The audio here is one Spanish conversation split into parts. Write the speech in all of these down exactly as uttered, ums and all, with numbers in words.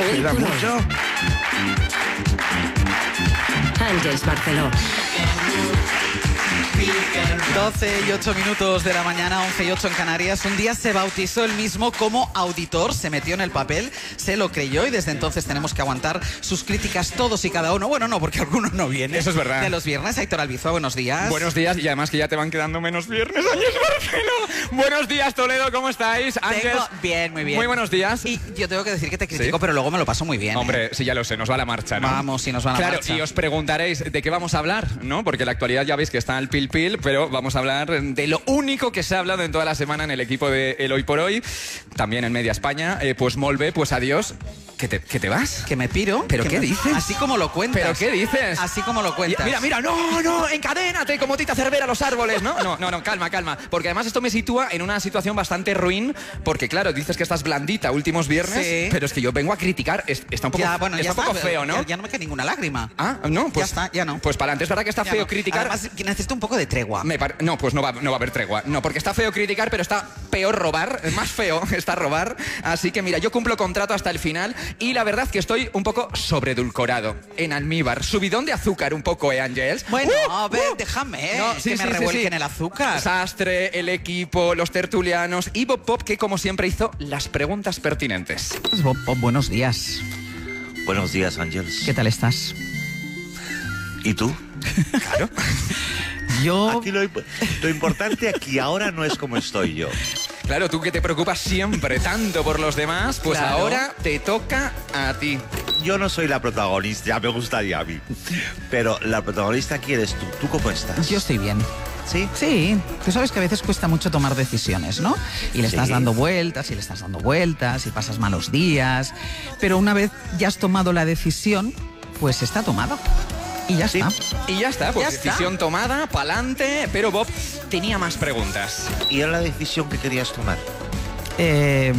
Queda mucho. Àngels Barceló. doce y ocho minutos de la mañana, once y ocho en Canarias. Un día se bautizó él mismo como auditor, se metió en el papel, se lo creyó y desde entonces tenemos que aguantar sus críticas todos y cada uno. Bueno, no, porque algunos no vienen. Eso es verdad. De los viernes. Aitor Albizoa, buenos días. Buenos días, y además que ya te van quedando menos viernes, Ángels Barceló. Buenos días, Toledo, ¿cómo estáis? Ángels, Tengo... Bien, muy bien. Muy buenos días. Y yo tengo que decir que te critico, ¿Sí? pero luego me lo paso muy bien. Hombre, ¿eh? sí, ya lo sé, nos va la marcha, ¿no? Vamos, sí, nos va la claro, marcha. Claro, y os preguntaréis de qué vamos a hablar, ¿no? Porque la actualidad ya veis que está al pil pil, pero vamos a hablar de lo único que se ha hablado en toda la semana en el equipo de El Hoy por Hoy, también en Media España. Eh, pues molt bé, pues adiós. ¿Que te, que te vas? ¿Que me piro? ¿Pero ¿Que qué me... dices? Así como lo cuentas. ¿Pero qué dices? Así como lo cuentas. Mira, mira, no, no, encadénate como Tita Cervera a los árboles, ¿no? No, no, no, calma, calma. Porque además esto me sitúa en una situación bastante ruin, porque claro, dices que estás blandita últimos viernes, sí. Pero es que yo vengo a criticar, es, está un poco, ya, bueno, está ya un poco está, feo, ¿no? Ya, ya no me queda ninguna lágrima. Ah, no, pues... Ya está, ya no. Pues para antes, es verdad que está ya feo no. criticar... Además, necesito un poco de tregua. Me par... No, pues no va, no va a haber tregua. No, porque está feo criticar, pero está peor robar. Más feo está robar. Así que mira, yo cumplo contrato hasta el final y la verdad que estoy un poco sobredulcorado. En almíbar. Subidón de azúcar un poco, ¿eh, Ángels? Bueno, ¡Uh! a ver, ¡Uh! déjame, No, que sí, me sí, sí, revuelquen sí. el azúcar. Sastre, el equipo, los tertulianos y Bob Pop, que como siempre hizo las preguntas pertinentes. Bob, Bob, buenos días. Buenos días, Ángels. ¿Qué tal estás? ¿Y tú? Claro. Yo... Aquí lo, lo importante aquí ahora no es como estoy yo. Claro, tú que te preocupas siempre tanto por los demás, pues Claro. ahora te toca a ti. Yo no soy la protagonista, ya me gustaría a mí. Pero la protagonista aquí eres tú. ¿Tú cómo estás? Yo estoy bien. ¿Sí? Sí, tú sabes que a veces cuesta mucho tomar decisiones, ¿no? Y le estás Sí. dando vueltas, y le estás dando vueltas, y pasas malos días. Pero una vez ya has tomado la decisión, pues está tomada. Y ya Sí. está. Y ya está, pues Ya está. decisión tomada, pa'lante, pero Bob tenía más preguntas. ¿Y era la decisión que querías tomar? Eh,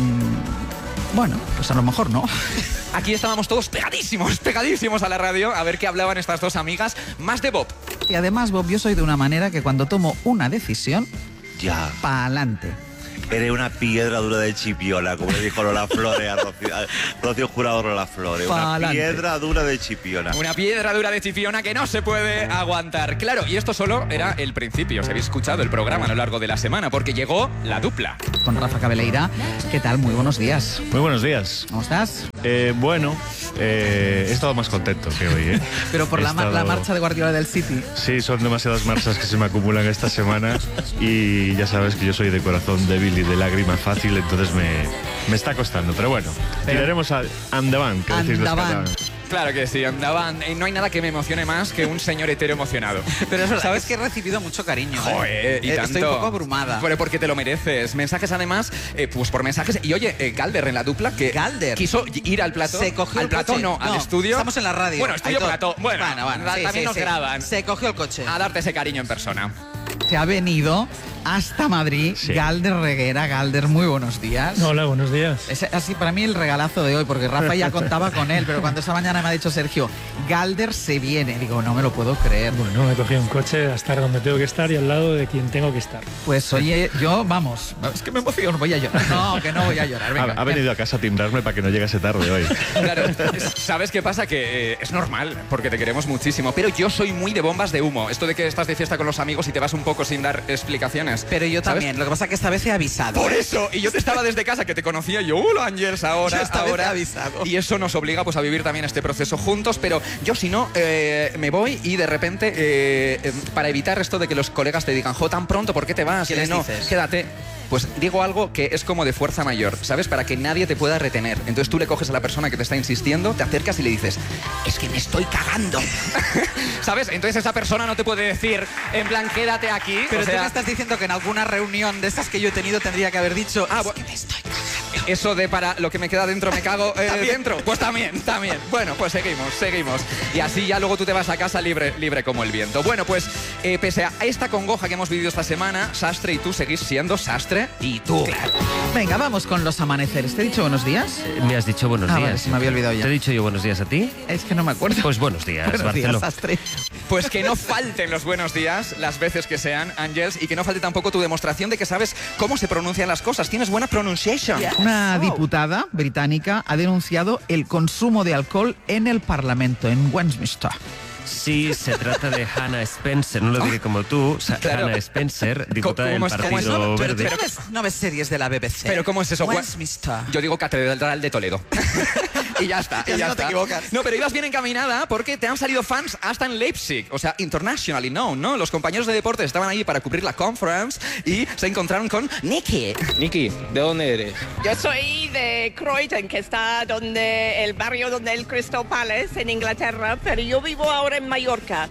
bueno, pues a lo mejor no. Aquí estábamos todos pegadísimos, pegadísimos a la radio, a ver qué hablaban estas dos amigas, más de Bob. Y además, Bob, yo soy de una manera que cuando tomo una decisión, Ya. pa'lante. Eres una piedra dura de chipiola, como le dijo Lola Flores a Rocío, a Rocío Jurado Lola Flores. Una Pa'lante. piedra dura de chipiola. Una piedra dura de chipiona que no se puede aguantar. Claro, y esto solo era el principio. Os habéis escuchado el programa a lo largo de la semana, porque llegó la dupla. Con Rafa Cabeleira, ¿qué tal? Muy buenos días. Muy buenos días. ¿Cómo estás? Eh, bueno, eh, he estado más contento que hoy, ¿eh? Pero por He la, ma- la estado- marcha de Guardiola del City. Sí, son demasiadas marchas que se me acumulan esta semana y ya sabes que yo soy de corazón débil y de lágrima fácil, entonces me, me está costando. Pero bueno, Pero- tiraremos a andavant, que decís los Andavant. catalanes. Claro que sí, andaban. Y no hay nada que me emocione más que un señor hetero emocionado. Pero es verdad, ¿sabes que he recibido mucho cariño? ¿eh? Joder, y Eh, tanto. Estoy un poco abrumada. Pero porque te lo mereces. Mensajes además, eh, pues por mensajes. Y oye, eh, Galder en la dupla, que Galder. quiso ir al plató. Se cogió al el plató coche. no, al No, estudio. Estamos en la radio. Bueno, estudio Aitor. plató. Bueno, bueno, bueno, sí, también sí, nos sí. graban. Se cogió el coche. A darte ese cariño en persona. Se ha venido hasta Madrid. Sí. Galder Reguera. Galder, muy buenos días. Hola, buenos días. Es así para mí el regalazo de hoy, porque Rafa ya contaba con él, pero cuando esta mañana me ha dicho Sergio, Galder se viene, digo, no me lo puedo creer. Bueno, me he cogido un coche a estar donde tengo que estar y al lado de quien tengo que estar. Pues oye, yo, vamos, es que me emociono, voy a llorar. No, que no voy a llorar, venga. Ha, ha venido a casa a timbrarme para que no llegase tarde hoy. Claro, es- ¿sabes qué pasa? Que eh, es normal, porque te queremos muchísimo. Pero yo soy muy de bombas de humo. Esto de que estás de fiesta con los amigos y te vas un poco sin dar explicaciones. Pero yo ¿sabes? también, lo que pasa es que esta vez he avisado. Por eso, y yo te estaba desde casa que te conocía, y yo, hola Ángels, ahora, Yo esta vez ahora. he avisado. Y eso nos obliga pues a vivir también este proceso juntos, pero yo si no, eh, me voy y de repente, eh, eh, para evitar esto de que los colegas te digan, jo, tan pronto, ¿por qué te vas? ¿Qué Eh, les no, dices? quédate. Pues digo algo que es como de fuerza mayor, ¿sabes? Para que nadie te pueda retener. Entonces tú le coges a la persona que te está insistiendo, te acercas y le dices, es que me estoy cagando. ¿Sabes? Entonces esa persona no te puede decir, en plan, quédate aquí. Pero o tú sea, me estás diciendo que en alguna reunión de esas que yo he tenido tendría que haber dicho, Ah, es bu- que me estoy cagando. Eso de para lo que me queda dentro me cago eh, dentro. Pues también, también. Bueno, pues seguimos, seguimos. Y así ya luego tú te vas a casa libre, libre como el viento. Bueno, pues eh, pese a esta congoja que hemos vivido esta semana, Sastre y tú seguís siendo Sastre y tú. Venga, vamos con los amaneceres. ¿Te he dicho buenos días? Me has dicho buenos Ah, días. vale, se me había olvidado ya. ¿Te he dicho yo buenos días a ti? Es que no me acuerdo. Pues buenos días, Buenos días, Barceló. Sastre. Pues que no falten los buenos días, las veces que sean, Ángels, y que no falte tampoco tu demostración de que sabes cómo se pronuncian las cosas. Tienes buena pronunciation. No Oh. Una diputada británica ha denunciado el consumo de alcohol en el Parlamento, en Westminster. Sí, se trata de Hannah Spencer, no lo diré como tú, o sea, Claro. Hannah Spencer, diputada del ¿Cómo es- cómo es? Partido No, Pero, Verde. pero no, ves, no ves series de la B B C. Pero ¿cómo es eso? Westminster. Yo digo Catedral de Toledo. y ya está, y Y así ya no te está. equivocas. No, pero ibas bien encaminada porque te han salido fans hasta en Leipzig, o sea, internationally known, ¿no? Los compañeros de deportes estaban ahí para cubrir la conference y se encontraron con Nicky. Nicky, ¿de dónde eres? Yo soy de Croydon, que está donde el barrio donde el Crystal Palace en Inglaterra, pero yo vivo ahora en Mallorca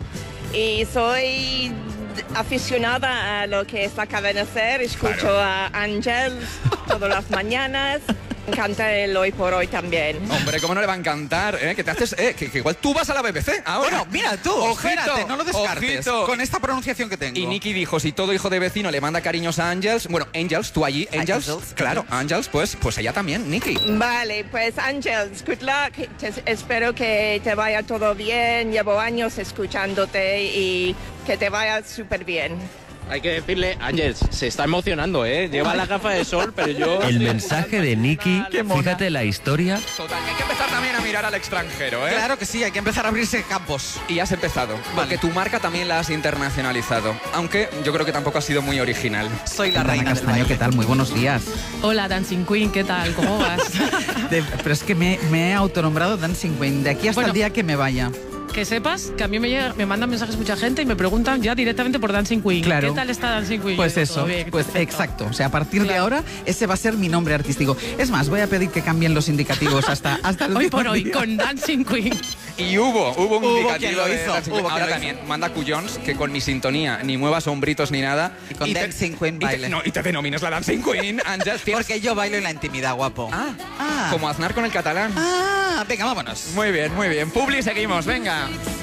y soy aficionada a lo que es la cadena SER, escucho Claro. a Ángel todas las mañanas. Me encanta el Hoy por Hoy también. Hombre, ¿cómo no le va a encantar? ¿Eh? Que te haces, eh, que, que igual tú vas a la B B C ahora. Bueno, mira tú, Ojito, espérate, no lo descartes. ojito. Con esta pronunciación que tengo. Y Nicky dijo, si todo hijo de vecino le manda cariños a Angels, bueno, Angels, tú allí, Angels, Angels, claro, Angels, pues, pues ella también, Nicky. Vale, pues Ángels, good luck. Te- espero que te vaya todo bien. Llevo años escuchándote y que te vaya súper bien. Hay que decirle, Ángel, se está emocionando, ¿eh? Lleva la gafa de sol, pero yo... El mensaje de Nicky, fíjate la historia. Total, que hay que empezar también a mirar al extranjero, ¿eh? Claro que sí, hay que empezar a abrirse campos. Y has empezado, porque tu marca también la has internacionalizado, aunque yo creo que tampoco ha sido muy original. Soy la Dana reina del Castaño, baile. ¿qué tal? Muy buenos días. Hola, Dancing Queen, ¿qué tal? ¿Cómo vas? De- pero es que me, me he autonombrado Dancing Queen, de aquí hasta Bueno. el día que me vaya. Que sepas que a mí me, llega- me mandan mensajes mucha gente y me preguntan ya directamente por Dancing Queen. Claro. ¿Qué tal está Dancing Queen? Pues Yo, eso, todo bien, pues perfecto. exacto. O sea, a partir de Claro. ahora, ese va a ser mi nombre artístico. Es más, voy a pedir que cambien los indicativos hasta, hasta el Hoy último por hoy, día. con Dancing Queen. Y hubo, hubo un Hubo indicativo quien lo de hizo, Dancing hubo Queen. quien Ahora lo también manda Cuyons que con mi sintonía ni muevas hombritos ni nada. Y con te- Dancing Queen y te- baile. no, y te denominas la Dancing Queen, Ángel. tienes- Porque yo bailo en la intimidad, guapo. Ah, Ah. como Aznar con el catalán. Ah, venga, vámonos. Muy bien, muy bien. Publi, seguimos, venga.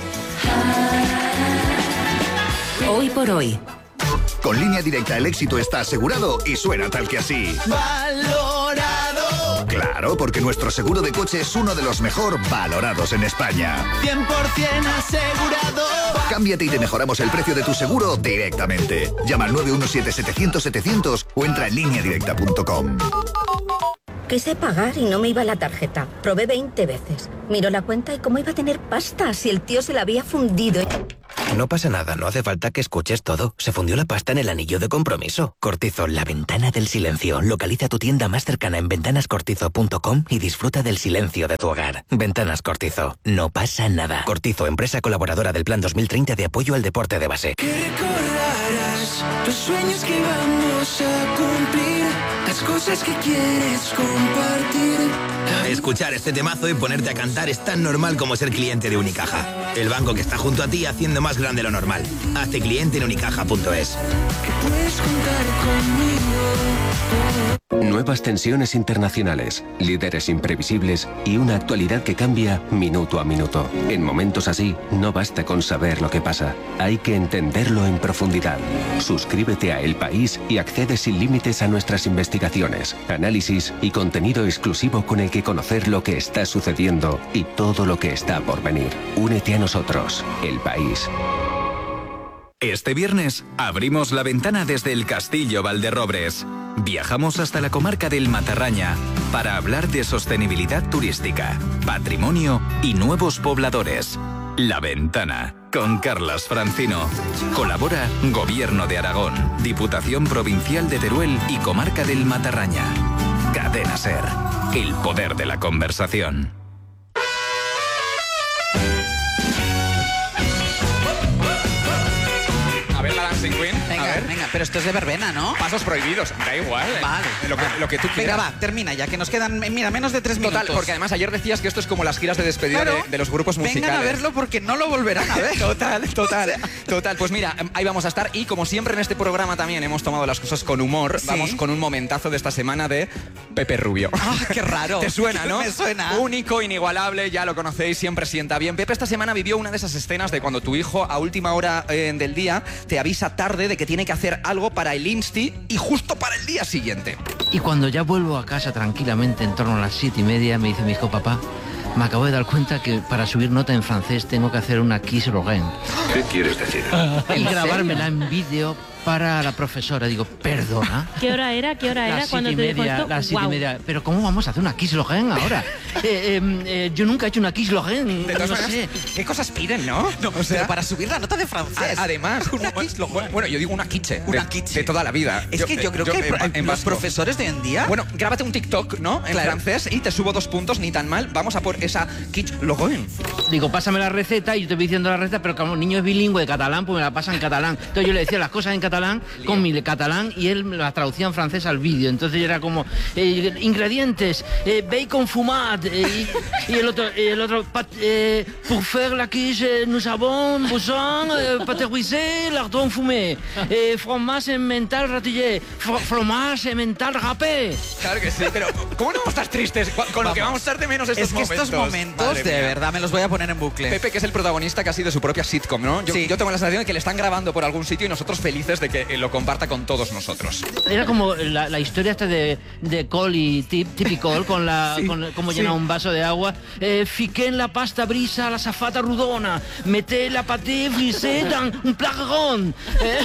Hoy por hoy. Con Línea Directa el éxito está asegurado y suena tal que así. Valorado. Claro, porque nuestro seguro de coche es uno de los mejor valorados en España. cien por ciento asegurado. Cámbiate y te mejoramos el precio de tu seguro directamente. Llama al nueve uno siete setecientos setecientos o entra en línea directa punto com. Quise pagar y no me iba la tarjeta. Probé veinte veces. Miró la cuenta y cómo iba a tener pasta si el tío se la había fundido. No pasa nada, no hace falta que escuches todo. Se fundió la pasta en el anillo de compromiso. Cortizo, la ventana del silencio. Localiza tu tienda más cercana en ventanas cortizo punto com y disfruta del silencio de tu hogar. Ventanas Cortizo. No pasa nada. Cortizo, empresa colaboradora del Plan dos mil treinta de apoyo al deporte de base. Que recordarás los sueños que vamos a cumplir, las cosas que quieres compartir. Escuchar este temazo y ponerte a cantar es tan normal como ser cliente de Unicaja. El banco que está junto a ti haciendo más grande lo normal. Hazte cliente en unicaja punto es. Puedes contar conmigo. Nuevas tensiones internacionales, líderes imprevisibles y una actualidad que cambia minuto a minuto. En momentos así, no basta con saber lo que pasa, hay que entenderlo en profundidad. Suscríbete a El País y accede sin límites a nuestras investigaciones, análisis y contenido exclusivo con el que conocer lo que está sucediendo y todo lo que está por venir. Únete a nosotros, El País. Este viernes abrimos la ventana desde el Castillo Valderrobres. Viajamos hasta la comarca del Matarraña para hablar de sostenibilidad turística, patrimonio y nuevos pobladores. La Ventana, con Carlas Francino. Colabora Gobierno de Aragón, Diputación Provincial de Teruel y Comarca del Matarraña. Cadena SER, el poder de la conversación. A ver la Dancing Queen. Venga, a ver. venga, pero esto es de verbena, ¿no? Pasos prohibidos, da igual. eh. Vale. Lo que, lo que tú quieras. Venga, va, termina ya, que nos quedan, mira, menos de tres minutos. Total, porque además ayer decías que esto es como las giras de despedida Claro. de, de los grupos musicales. Vengan a verlo porque no lo volverán a ver. Total, total, total. Pues mira, ahí vamos a estar y como siempre en este programa también hemos tomado las cosas con humor. Sí. Vamos con un momentazo de esta semana de Pepe Rubio. Ah, qué raro. ¿Te suena, no? Me suena. Único, inigualable, ya lo conocéis, siempre sienta bien. Pepe esta semana vivió una de esas escenas de cuando tu hijo a última hora eh, del día te avisa tarde de que tiene que hacer algo para el Insti y justo para el día siguiente. Y cuando ya vuelvo a casa tranquilamente en torno a las siete y media, me dice mi hijo, papá, me acabo de dar cuenta que para subir nota en francés tengo que hacer una Kiss Rogen. ¿Qué quieres decir? Y grabármela en vídeo para la profesora. Digo, ¿perdona? ¿Qué hora era? ¿Qué hora era Las cuando siete te y dijo media, esto? las siete Guau. y media. Pero ¿cómo vamos a hacer una Kiss Lorraine ahora? eh, eh, eh, yo nunca he hecho una Kiss Lorraine. De todas no maneras, sé. ¿qué cosas piden, no? No, o sea, pero para subir la nota de francés. a- además, Una bueno, Kiss Lorraine. bueno, yo digo una quiche. Una de, quiche. de toda la vida. Es que yo creo que en- hay- en los vasco. profesores de hoy en día... Bueno, grábate un TikTok, ¿no? En Claro. francés y te subo dos puntos, ni tan mal. Vamos a por esa quiche Lorraine. Digo, pásame la receta y yo te voy diciendo la receta, pero como el niño es bilingüe de catalán, pues me la pasa en catalán. Entonces yo le decía las cosas en catalán con mi catalán y él me las traducía en francés al vídeo. Entonces era como, eh, ingredientes, eh, bacon fumat, eh, y, y el otro, el otro pat- eh, pour faire la quiche, nous avons besoin, eh, pâté lardon fumé, eh, fromage emmental ratillé, fro- fromage emmental râpé. Claro que sí, pero ¿cómo no vamos a estar tristes con, con lo que vamos a estar de menos estos Es que momentos? estos momentos, Madre de mía. verdad, me los voy a poner en bucle. Pepe, que es el protagonista casi de su propia sitcom, ¿no? Yo, Sí. yo tengo la sensación de que le están grabando por algún sitio y nosotros felices de que eh, lo comparta con todos nosotros. Era como la, la historia esta de, de Cole y Tip, Tipicol con la Sí, con cómo sí. llena un vaso de agua. Eh, fiqué en la pasta brisa la zafata rudona. Meté la paté frisé dans un placarón. Eh,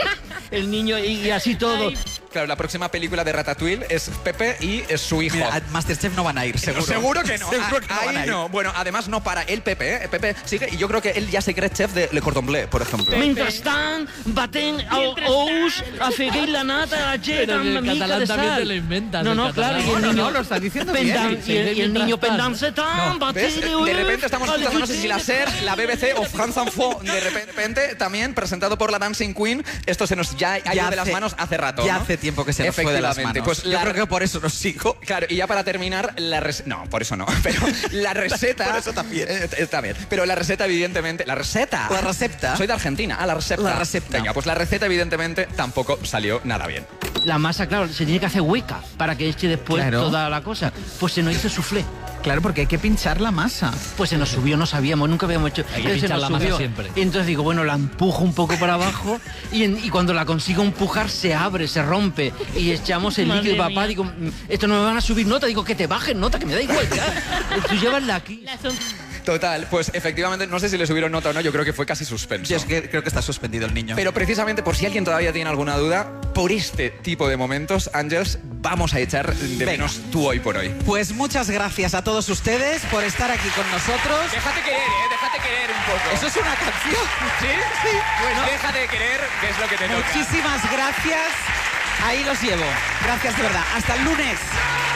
el niño y, y así todo. Claro, la próxima película de Ratatouille es Pepe y es su hijo. Mira, a Masterchef no van a ir, seguro. Seguro que no. Seguro que no Ahí van a ir. no. Bueno, además no para el Pepe, ¿eh? Pepe sigue y yo creo que él ya se cree chef de Le Cordon Bleu, por ejemplo. Mentrestant, baten el ous, afegué la nata, la llet Pero amb el una mica catalán de también sal. te lo inventas, No, el no, claro. catalán. Y el No, niño, no, lo estás diciendo pendan- bien. y el, y el niño pendant No, ¿ves? De repente estamos escuchando, no sé si la SER, la B B C o France Info, de repente también presentado por la Dancing Queen, esto se nos ya ha ido Ya de las hace- manos hace rato. ya ¿no? hace tiempo que se nos fue de las Efectivamente, manos. Pues Yo la- creo que por eso nos sigo. Claro, y ya para terminar, la receta... No, por eso no, pero la receta... Por eso también. Eh, está bien, pero la receta evidentemente... ¿La receta? La receta. Soy de Argentina. Ah, la receta. La receta. Venga, pues la receta evidentemente tampoco salió nada bien. La masa, claro, se tiene que hacer hueca para que eche después Claro. toda la cosa. Pues se nos hizo soufflé. Claro, porque hay que pinchar la masa. Pues se nos subió, no sabíamos, nunca habíamos hecho. Hay que Entonces se pinchar nos la masa subió. siempre. Y entonces digo, bueno, la empujo un poco para abajo y, en- y cuando la consigo empujar se abre, se rompe y echamos el Madre líquido. Papá, mía. digo, "Mm, esto no me van a subir nota. Digo, que te bajen nota, que me da igual. ya. Tú llévala aquí. La son- Total, pues efectivamente, no sé si le subieron nota o no, yo creo que fue casi suspenso. Yo es que creo que está suspendido el niño. Pero precisamente por si alguien todavía tiene alguna duda, por este tipo de momentos, Ángels, vamos a echar de Venga. menos tú hoy por hoy. Pues muchas gracias a todos ustedes por estar aquí con nosotros. Déjate querer, ¿eh? Déjate querer un poco. Eso es una canción. ¿Sí? Sí. Pues déjate querer, que es lo que te toca. Muchísimas gracias. Ahí los llevo. Gracias de verdad. Hasta el lunes.